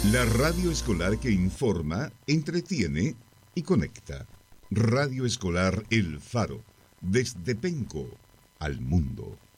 La radio escolar que informa, entretiene y conecta. Radio Escolar El Faro, desde Penco al mundo.